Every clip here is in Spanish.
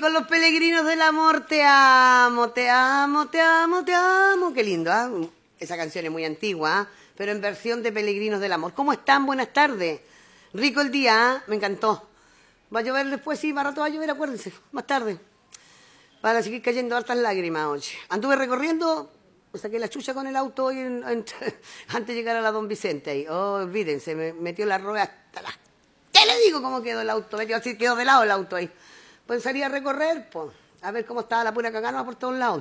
con los peregrinos del amor, te amo, te amo, te amo, te amo. Qué lindo, ¿ah? Esa canción es muy antigua, ¿ah? Pero en versión de Peregrinos del Amor. ¿Cómo están? Buenas tardes. Rico el día, ¿ah? Me encantó. Va a llover después, sí, más rato va a llover, acuérdense, más tarde. Van a seguir cayendo hartas lágrimas, oye. Anduve recorriendo, me saqué la chucha con el auto hoy antes de llegar a la Don Vicente ahí. Oh, olvídense, me metió la rueda hasta las... ¿Qué le digo cómo quedó el auto? Así quedó de lado el auto ahí. Pues salí a recorrer, pues, a ver cómo estaba la pura cagada por todos lados.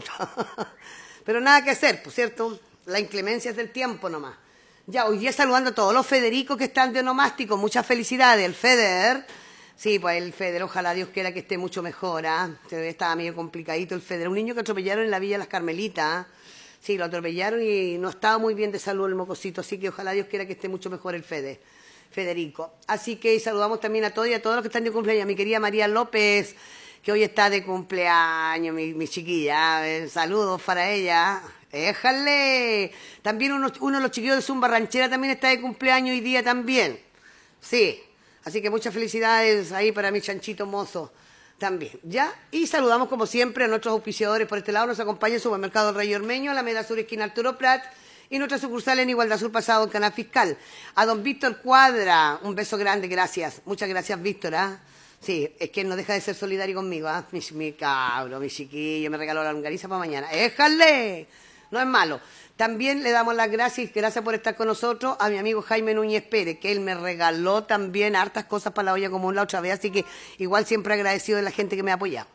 Pero nada que hacer, pues, ¿cierto? La inclemencia es del tiempo nomás. Ya, hoy día saludando a todos los Federicos que están de onomásticos. Muchas felicidades. El Feder, sí, pues el Feder, ojalá Dios quiera que esté mucho mejor, ¿ah? Estaba medio complicadito el Feder. Un niño que atropellaron en la Villa Las Carmelitas, ¿ah? Sí, lo atropellaron y no estaba muy bien de salud el mocosito, así que ojalá Dios quiera que esté mucho mejor el Feder. Federico. Así que saludamos también a todos y a todos los que están de cumpleaños. A mi querida María López, que hoy está de cumpleaños, mi chiquilla. Saludos para ella. ¡Éjale! También uno de los chiquillos de Zumba Ranchera también está de cumpleaños hoy día también. Sí. Así que muchas felicidades ahí para mi chanchito mozo también. ¿Ya? Y saludamos como siempre a nuestros auspiciadores por este lado. Nos acompaña el Supermercado El Rey Ormeño, Alameda Sur, esquina Arturo Prat. Y nuestra sucursal en Igualdad Sur Pasado, en Canal Fiscal. A don Víctor Cuadra, un beso grande, gracias. Muchas gracias, Víctor, ¿ah? Sí, es que él no deja de ser solidario conmigo, ¿ah? Mi cabro, mi chiquillo, me regaló la longaniza para mañana. ¡Éjale! No es malo. También le damos las gracias por estar con nosotros a mi amigo Jaime Núñez Pérez, que él me regaló también hartas cosas para la olla común la otra vez, así que igual siempre agradecido de la gente que me ha apoyado.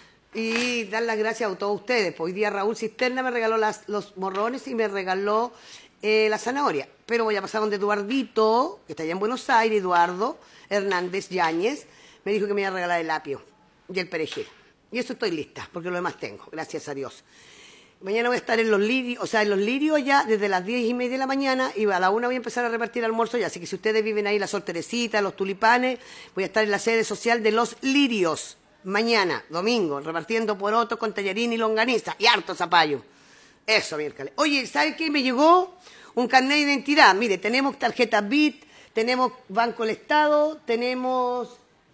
Y dar las gracias a todos ustedes. Pues hoy día Raúl Cisterna me regaló los morrones y me regaló la zanahoria. Pero voy a pasar donde Eduardito, que está allá en Buenos Aires, Eduardo Hernández Yáñez, me dijo que me iba a regalar el apio y el perejil. Y eso estoy lista, porque lo demás tengo, gracias a Dios. Mañana voy a estar en los lirios ya desde las 10:30 de la mañana y a la 1 voy a empezar a repartir almuerzo ya. Así que si ustedes viven ahí, la Sor Teresita, los Tulipanes, voy a estar en la sede social de Los Lirios. Mañana, domingo, repartiendo porotos con tallarín y longaniza y harto zapallo. Eso, miércoles. Oye, ¿sabe qué? Me llegó un carnet de identidad. Mire, tenemos tarjeta BIT, tenemos Banco del Estado, tenemos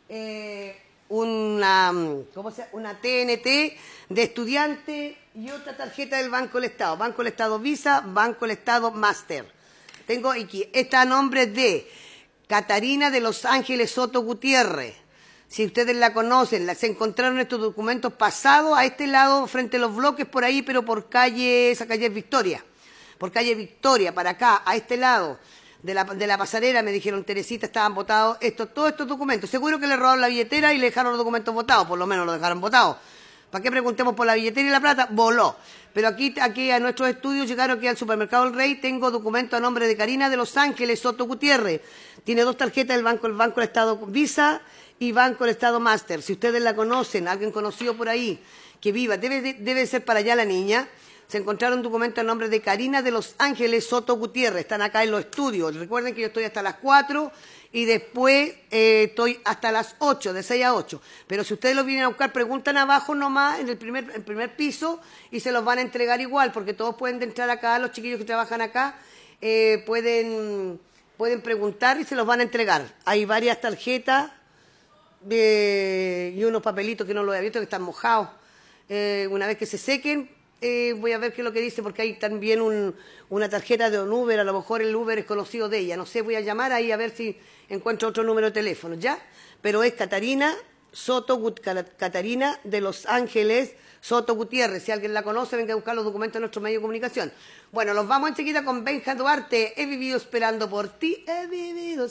una TNT de estudiante y otra tarjeta del Banco del Estado. Banco del Estado Visa, Banco del Estado Master. Tengo aquí, está a nombre de Catarina de Los Ángeles Soto Gutiérrez. Si ustedes la conocen, se encontraron estos documentos pasados a este lado, frente a los bloques, por ahí, pero por esa calle es Victoria. Por calle Victoria, para acá, a este lado de la pasarela, me dijeron, Teresita, estaban votados todos estos documentos. Seguro que le robaron la billetera y le dejaron los documentos votados, por lo menos los dejaron votados. ¿Para qué preguntemos por la billetera y la plata? Voló. Pero aquí a nuestros estudios llegaron aquí al Supermercado El Rey. Tengo documento a nombre de Karina de Los Ángeles Soto Gutiérrez. Tiene 2 tarjetas del Banco del Estado Visa y Banco del Estado Master. Si ustedes la conocen, alguien conocido por ahí, que viva, debe ser para allá la niña. Se encontraron documentos a nombre de Karina de Los Ángeles Soto Gutiérrez. Están acá en los estudios. Recuerden que yo estoy hasta las 4 y después estoy hasta las 8, de 6 a 8. Pero si ustedes lo vienen a buscar, preguntan abajo nomás, en el primer piso, y se los van a entregar igual, porque todos pueden entrar acá, los chiquillos que trabajan acá, pueden preguntar y se los van a entregar. Hay varias tarjetas y unos papelitos que no los he visto, que están mojados. Una vez que se sequen, voy a ver qué es lo que dice, porque hay también una tarjeta de un Uber, a lo mejor el Uber es conocido de ella, no sé, voy a llamar ahí a ver si encuentro otro número de teléfono, ¿ya? Pero es Catarina de Los Ángeles Soto Gutiérrez. Si alguien la conoce, venga a buscar los documentos en nuestro medio de comunicación. Bueno, los vamos enseguida con Benja Duarte. He vivido esperando por ti, he vivido